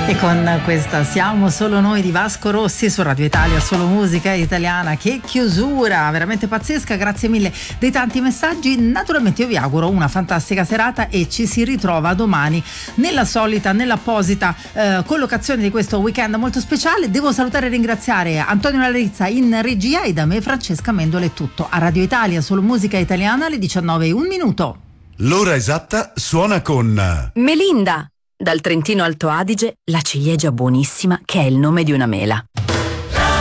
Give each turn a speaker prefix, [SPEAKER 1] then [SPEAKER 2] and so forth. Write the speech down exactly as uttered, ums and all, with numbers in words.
[SPEAKER 1] E con questa Siamo solo noi di Vasco Rossi su Radio Italia, solo musica italiana. Che chiusura veramente pazzesca, grazie mille dei tanti messaggi. Naturalmente io vi auguro una fantastica serata e ci si ritrova domani nella solita, nell'apposita eh, collocazione di questo weekend molto speciale. Devo salutare e ringraziare Antonio Larizza in regia e da me Francesca Mendola. È tutto. A Radio Italia, solo musica italiana, alle diciannove e un minuto.
[SPEAKER 2] L'ora esatta suona con
[SPEAKER 3] Melinda. Dal Trentino Alto Adige, la ciliegia buonissima che è il nome di una mela.